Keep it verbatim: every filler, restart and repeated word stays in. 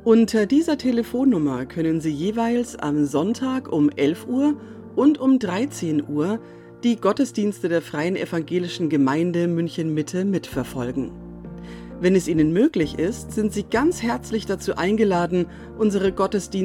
Unter dieser Telefonnummer können Sie jeweils am Sonntag um elf Uhr und um dreizehn Uhr die Gottesdienste der Freien Evangelischen Gemeinde München-Mitte mitverfolgen. Wenn es Ihnen möglich ist, sind Sie ganz herzlich dazu eingeladen, unsere Gottesdienste